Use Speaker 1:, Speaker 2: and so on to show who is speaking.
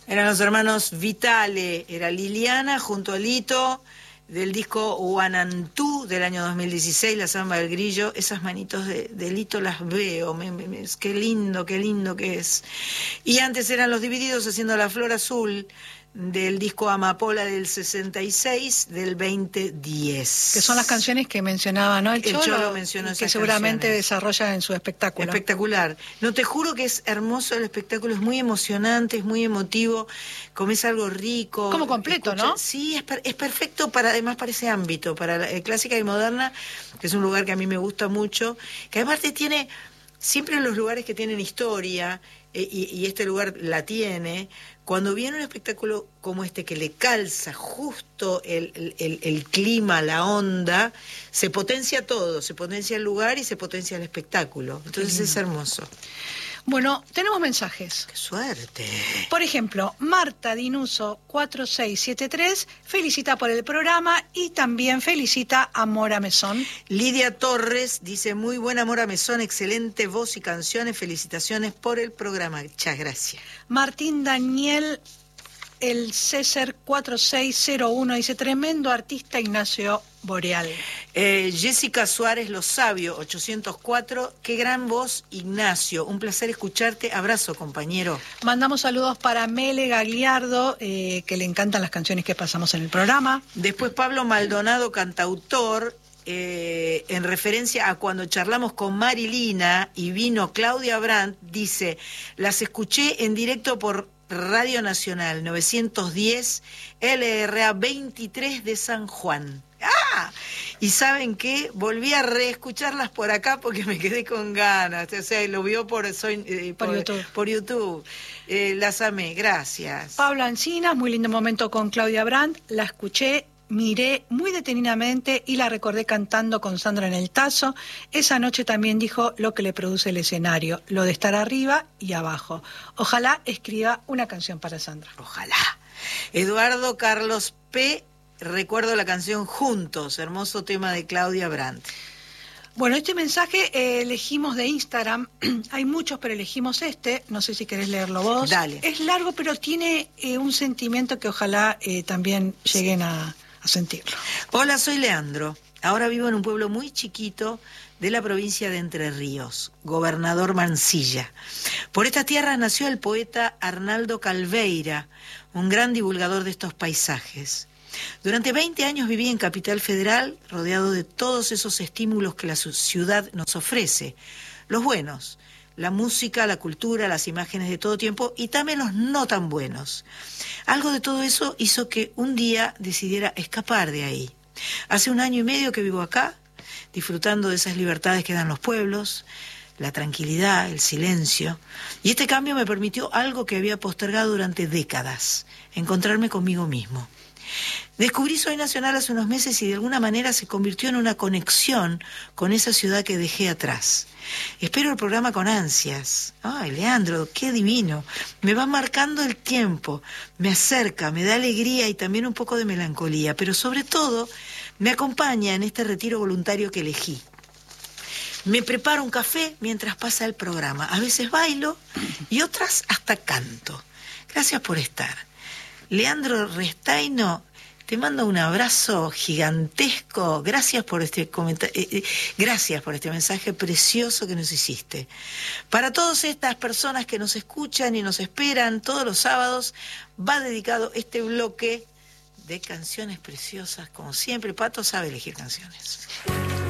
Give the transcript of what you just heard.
Speaker 1: Eran los hermanos Vitale, era Liliana junto a Lito, del disco Guanantú del año 2016, La Samba del Grillo. Esas manitos de Lito las veo, qué lindo que es. Y antes eran Los Divididos haciendo La Flor Azul, del disco Amapola del 66, del 2010.
Speaker 2: Que son las canciones que mencionaba, ¿no? El Cholo
Speaker 1: mencionó esas
Speaker 2: que seguramente
Speaker 1: canciones.
Speaker 2: desarrolla en su espectáculo.
Speaker 1: Espectacular. No, te juro que es hermoso el espectáculo, es muy emocionante, es muy emotivo, comes algo rico.
Speaker 2: Como completo, ¿no?
Speaker 1: Sí, es perfecto además para ese ámbito, para la clásica y moderna, que es un lugar que a mí me gusta mucho, que además tiene, siempre en los lugares que tienen historia, y este lugar la tiene. Cuando viene un espectáculo como este que le calza justo el clima, la onda, se potencia todo, se potencia el lugar y se potencia el espectáculo. Entonces es hermoso.
Speaker 2: Bueno, tenemos mensajes.
Speaker 1: ¡Qué suerte!
Speaker 2: Por ejemplo, Marta Dinuso 4673 felicita por el programa y también felicita a Mora Mesón.
Speaker 1: Lidia Torres dice, muy buena Mora Mesón, excelente voz y canciones, felicitaciones por el programa. Muchas gracias.
Speaker 2: Martín Daniel el César 4601 dice, tremendo artista Ignacio Boreal.
Speaker 1: Jessica Suárez Lo Sabio 804, qué gran voz Ignacio, un placer escucharte, abrazo compañero.
Speaker 2: Mandamos saludos para Mele Gagliardo, que le encantan las canciones que pasamos en el programa.
Speaker 1: Después Pablo Maldonado, cantautor, en referencia a cuando charlamos con Marilina y vino Claudia Brandt, dice, las escuché en directo por Radio Nacional 910 LRA 23 de San Juan. ¡Ah! Y ¿saben qué? Volví a reescucharlas por acá porque me quedé con ganas. O sea, lo vio por YouTube. Por YouTube. Las amé, gracias.
Speaker 2: Pablo Encinas, muy lindo momento con Claudia Brandt. La escuché, miré muy detenidamente y la recordé cantando con Sandra en el Tazo. Esa noche también dijo lo que le produce el escenario, lo de estar arriba y abajo. Ojalá escriba una canción para Sandra.
Speaker 1: Ojalá. Eduardo Carlos P., recuerdo la canción Juntos, hermoso tema de Claudia Brandt.
Speaker 2: Bueno, este mensaje elegimos de Instagram, hay muchos, pero elegimos este, no sé si querés leerlo vos.
Speaker 1: Dale.
Speaker 2: Es largo, pero tiene un sentimiento que ojalá también lleguen a sentirlo.
Speaker 1: Hola, soy Leandro. Ahora vivo en un pueblo muy chiquito de la provincia de Entre Ríos, Gobernador Mansilla. Por estas tierras nació el poeta Arnaldo Calveira, un gran divulgador de estos paisajes. Durante 20 años viví en Capital Federal, rodeado de todos esos estímulos que la ciudad nos ofrece. Los buenos, la música, la cultura, las imágenes de todo tiempo y también los no tan buenos. Algo de todo eso hizo que un día decidiera escapar de ahí. Hace 1 año y medio que vivo acá, disfrutando de esas libertades que dan los pueblos, la tranquilidad, el silencio. Y este cambio me permitió algo que había postergado durante décadas, encontrarme conmigo mismo. Descubrí Soy Nacional hace unos meses y de alguna manera se convirtió en una conexión con esa ciudad que dejé atrás. Espero el programa con ansias. Ay, Leandro, qué divino. Me va marcando el tiempo, me acerca, me da alegría y también un poco de melancolía, pero sobre todo me acompaña en este retiro voluntario que elegí. Me preparo un café mientras pasa el programa. A veces bailo y otras hasta canto. Gracias por estar. Leandro Restaino, te mando un abrazo gigantesco. Gracias por este gracias por este mensaje precioso que nos hiciste. Para todas estas personas que nos escuchan y nos esperan todos los sábados, va dedicado este bloque de canciones preciosas. Como siempre, Pato sabe elegir canciones.